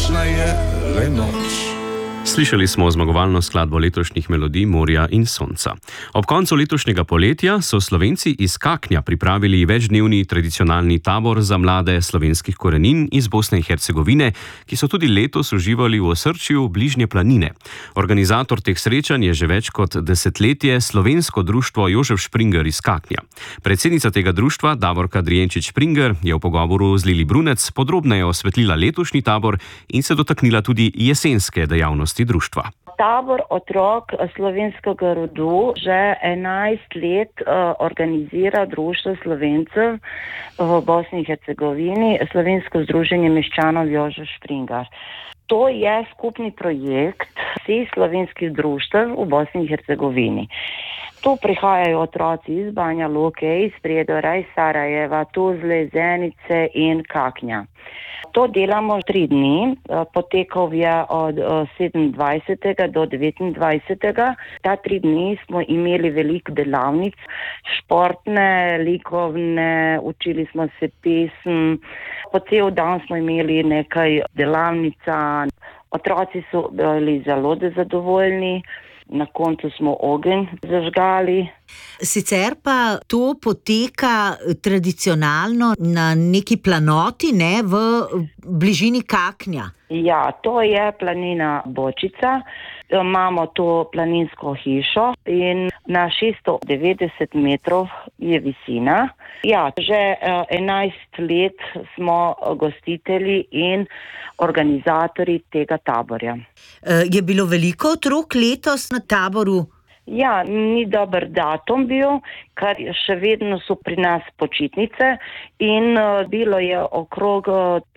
Nočna je le noč. Slišali smo zmagovalno skladbo letošnjih melodij Morja in sonca. Ob koncu letošnjega poletja so Slovenci iz Kaknja pripravili večdnevni tradicionalni tabor za mlade slovenskih korenin iz Bosne in Hercegovine, ki so tudi letos uživali v osrčju bližnje planine. Organizator teh srečanj je že več kot desetletje Slovensko društvo Jožef Špringer iz Kaknja. Predsednica tega društva, Davorka Drijenčič Špringer, je v pogovoru z Lili Brunec podrobneje osvetlila letošnji tabor in se dotaknila tudi jesenske dejavnosti društva. Tabor otrok slovenskega rodu že 11 let organizira Društvo Slovencev v Bosni in Hercegovini, Slovensko združenje meščanov Jožef Špringer. To je skupni projekt vseh slovenskih društev v Bosni in Hercegovini. Tu prihajajo otroci iz Banja Luke, iz Prijedora, iz Sarajeva, Tuzle, Zenice in Kaknja. To delamo 3 dni, potekal je od 27. do 29. Ta 3 dni smo imeli veliko delavnic, športne, likovne, učili smo se pesem, po cel dan smo imeli nekaj delavnica. Otroci so bili zelo zadovoljni. Na koncu smo ogenj zažgali. Sicer pa to poteka tradicionalno na neki planoti, ne, v bližini Kaknja. Ja, to je planina Bočica. Imamo to planinsko hišo in na 690 metrov je visina. Ja, že 11 let smo gostitelji in organizatorji tega taborja. Je bilo veliko otrok letos na taboru? Ja, ni dober datum bil, ker še vedno so pri nas počitnice in bilo je okrog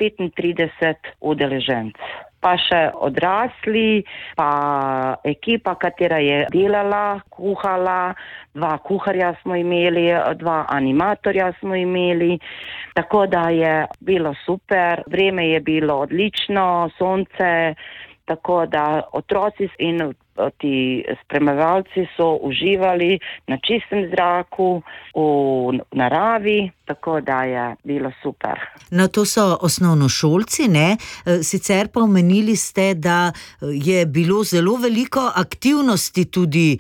35 udeležencev. Pa še odrasli, pa ekipa, katera je delala, kuhala, 2 kuharja smo imeli, 2 animatorja smo imeli, tako da je bilo super, vreme je bilo odlično, sonce, tako da otroci in ti spremljevalci so uživali na čistem zraku, v naravi, tako da je bilo super. No, to so osnovnošolci, ne? Sicer pa omenili ste, da je bilo zelo veliko aktivnosti tudi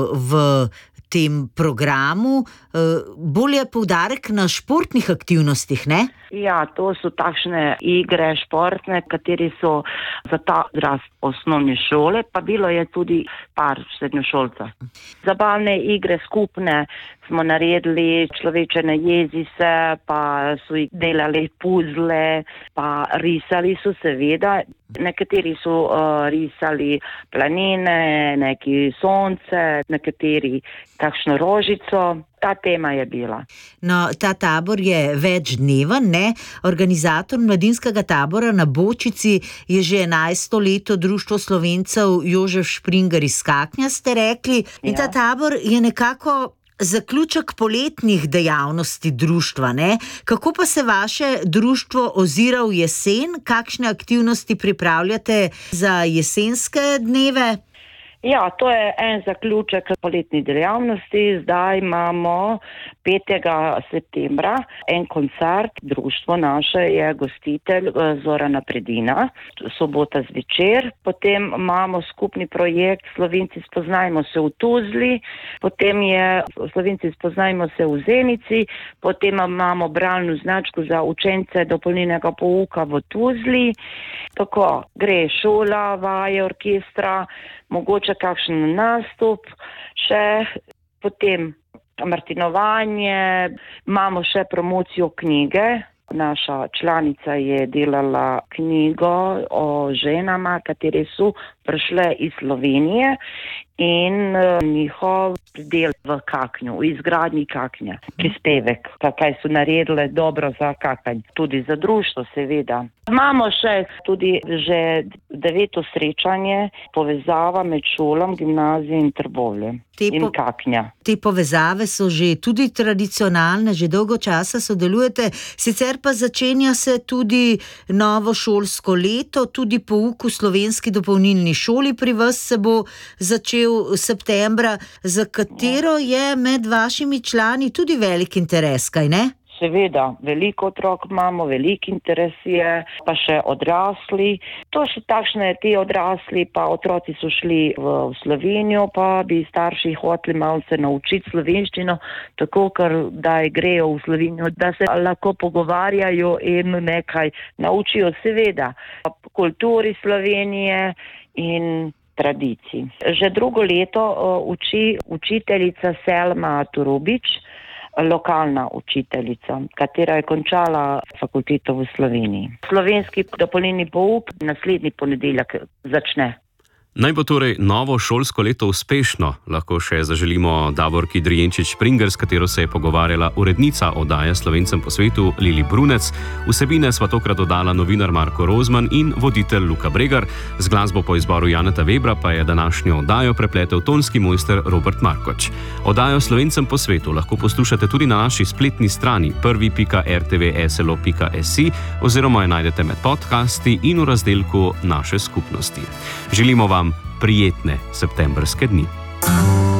v tem programu. Bolj je poudarek na športnih aktivnostih, ne? Ja, to so takšne igre športne, kateri so za ta rast osnovne šole, pa bilo je tudi par srednjošolcev. Zabavne igre skupne smo naredili, človečene jezice, pa so jih delali puzle, pa risali so seveda. Nekateri so risali planine, neki sonce, nekateri kakšno rožico. Ta tema je bila. No, ta tabor je večdneven, ne? Organizator mladinskega tabora na Bočici je že 11. leto Društvo Slovencev Jožef Špringer iz Kaknja, ste rekli. In ta tabor je nekako zaključek poletnih dejavnosti društva, ne? Kako pa se vaše društvo ozira v jesen? Kakšne aktivnosti pripravljate za jesenske dneve? Ja, to je en zaključek poletnih dejavnosti. Zdaj imamo 5. septembra en koncert. Društvo naše je gostitelj Zorana Predina, sobota zvečer. Potem imamo skupni projekt Slovenci spoznajmo se v Tuzli, potem je Slovenci spoznajmo se v Zenici, potem imamo bralno značko za učence dopolnilnega pouka v Tuzli. Tako gre šola, vaje, orkestra, mogoče kakšen nastup, še potem martinovanje, imamo še promocijo knjige. Naša članica je delala knjigo o ženama, kateri so prišle iz Slovenije in njihov del v Kaknju, v izgradnji Kaknja, prispevek, kaj so naredile dobro za Kakanj, tudi za društvo seveda. Imamo še tudi že 9. srečanje, povezava med šolom, gimnazijem in Trbovljem in Kaknja. Te povezave so že tudi tradicionalne, že dolgo časa sodelujete, sicer pa začenja se tudi novo šolsko leto, tudi pouk v slovenski dopolnilni šoli pri vas se bo začel septembra, za katero je med vašimi člani tudi velik interes, kaj ne? Seveda, veliko otrok imamo, veliko interesije, pa še odrasli. To so takšne, ti odrasli, pa otroci so šli v Slovenijo, pa bi starši hoteli malo se naučiti slovenščino, tako ker da grejo v Slovenijo, da se lahko pogovarjajo in nekaj naučijo, seveda, kulturi Slovenije in tradiciji. Že drugo leto uči učiteljica Selma Turubič, lokalna učiteljica, katera je končala fakulteto v Sloveniji. Slovenski dopolnilni pouk naslednji ponedeljek začne. Naj bo torej novo šolsko leto uspešno, lahko še zaželimo Davorki Drijenčič-Springer, s katero se je pogovarjala urednica oddaje Slovencem po svetu Lili Brunec. Vsebine sva tokrat dodala novinar Marko Rozman in voditelj Luka Bregar. Z glasbo po izboru Janeta Webra pa je današnjo oddajo prepletel tonski mojster Robert Markoč. Oddajo Slovencem po svetu lahko poslušate tudi na naši spletni strani prvi.rtvslo.si oziroma jo najdete med podcasti in v razdelku Naše skupnosti. Želimo vam prijetne septembrske dni.